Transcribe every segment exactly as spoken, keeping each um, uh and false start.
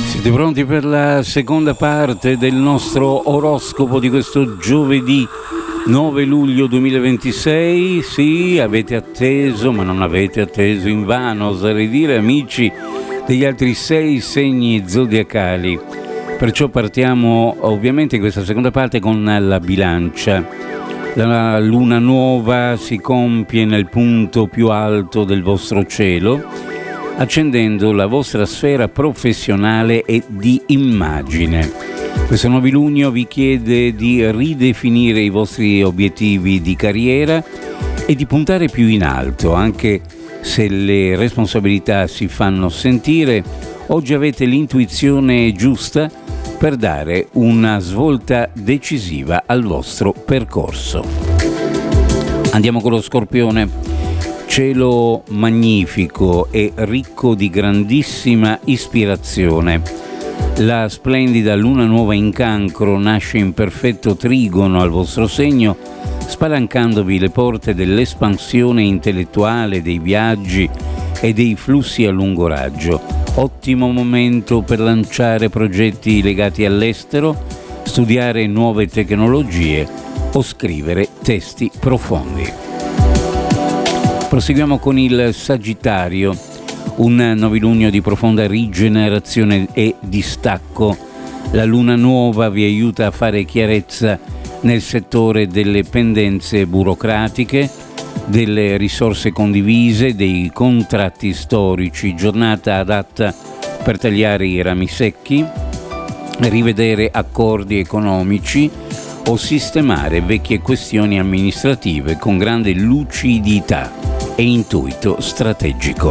Siete pronti per la seconda parte del nostro oroscopo di questo giovedì nove luglio duemilaventisei? Sì, avete atteso, ma non avete atteso invano, oserei dire, amici degli altri sei segni zodiacali. Perciò partiamo ovviamente in questa seconda parte con la bilancia. La luna nuova si compie nel punto più alto del vostro cielo, accendendo la vostra sfera professionale e di immagine. Questo novilunio vi chiede di ridefinire i vostri obiettivi di carriera e di puntare più in alto, anche se le responsabilità si fanno sentire. Oggi avete l'intuizione giusta per dare una svolta decisiva al vostro percorso. Andiamo con lo Scorpione. Cielo magnifico e ricco di grandissima ispirazione. La splendida luna nuova in Cancro nasce in perfetto trigono al vostro segno, spalancandovi le porte dell'espansione intellettuale, dei viaggi e dei flussi a lungo raggio. Ottimo momento per lanciare progetti legati all'estero, studiare nuove tecnologie o scrivere testi profondi. Proseguiamo con il Sagittario, un novilunio di profonda rigenerazione e distacco. La luna nuova vi aiuta a fare chiarezza nel settore delle pendenze burocratiche, delle risorse condivise, dei contratti storici, giornata adatta per tagliare i rami secchi, rivedere accordi economici o sistemare vecchie questioni amministrative con grande lucidità e intuito strategico.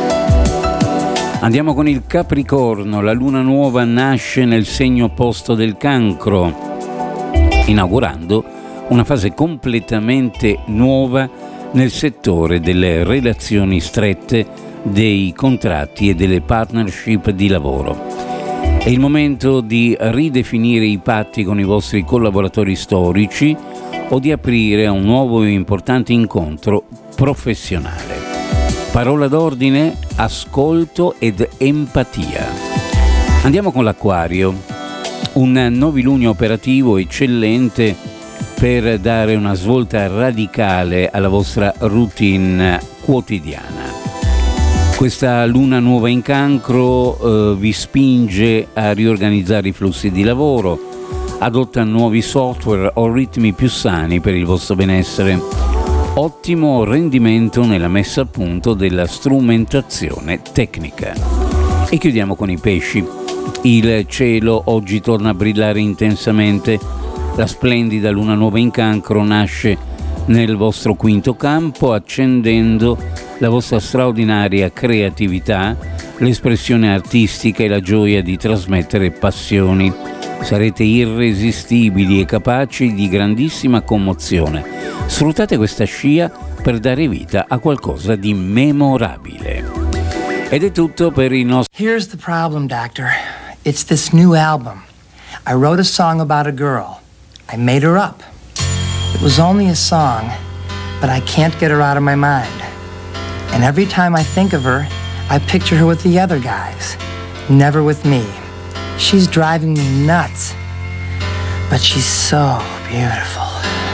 Andiamo con il Capricorno. La luna nuova nasce nel segno opposto del Cancro, inaugurando una fase completamente nuova nel settore delle relazioni strette, dei contratti e delle partnership di lavoro. È il momento di ridefinire i patti con i vostri collaboratori storici o di aprire a un nuovo e importante incontro professionale. Parola d'ordine: ascolto ed empatia. Andiamo con l'Acquario. Un novilunio operativo eccellente per dare una svolta radicale alla vostra routine quotidiana. Questa luna nuova in Cancro eh, vi spinge a riorganizzare i flussi di lavoro, adotta nuovi software o ritmi più sani per il vostro benessere. Ottimo rendimento nella messa a punto della strumentazione tecnica. E chiudiamo con i Pesci. Il cielo oggi torna a brillare intensamente. La splendida luna nuova in Cancro nasce nel vostro quinto campo, accendendo la vostra straordinaria creatività, l'espressione artistica e la gioia di trasmettere passioni. Sarete irresistibili e capaci di grandissima commozione. Sfruttate questa scia per dare vita a qualcosa di memorabile. Ed è tutto per il nostro... Here's the problem, doctor. It's this new album. I wrote a song about a girl. I made her up. It was only a song, but I can't get her out of my mind. And every time I think of her, I picture her with the other guys, never with me. She's driving me nuts, but she's so beautiful.